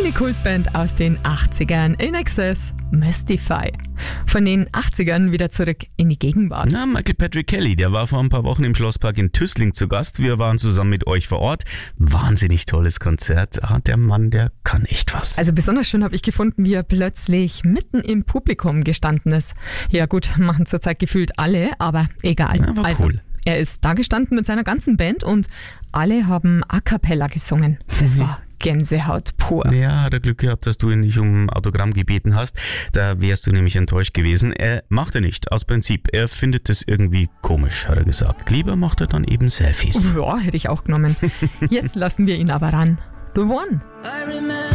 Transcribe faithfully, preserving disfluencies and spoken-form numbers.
Eine Kultband aus den achtzigern, In Excess, Mystify. Von den achtzigern wieder zurück in die Gegenwart. Na, Michael Patrick Kelly, der war vor ein paar Wochen im Schlosspark in Tüßling zu Gast. Wir waren zusammen mit euch vor Ort. Wahnsinnig tolles Konzert. Ah, der Mann, der kann echt was. Also besonders schön habe ich gefunden, wie er plötzlich mitten im Publikum gestanden ist. Ja gut, machen zurzeit gefühlt alle, aber egal. Ja, war also, cool. Er ist da gestanden mit seiner ganzen Band und alle haben A Cappella gesungen. Das war Gänsehaut pur. Ja, hat er Glück gehabt, dass du ihn nicht um Autogramm gebeten hast. Da wärst du nämlich enttäuscht gewesen. Er macht er nicht, aus Prinzip. Er findet das irgendwie komisch, hat er gesagt. Lieber macht er dann eben Selfies. Ja, hätte ich auch genommen. Jetzt lassen wir ihn aber ran. The One.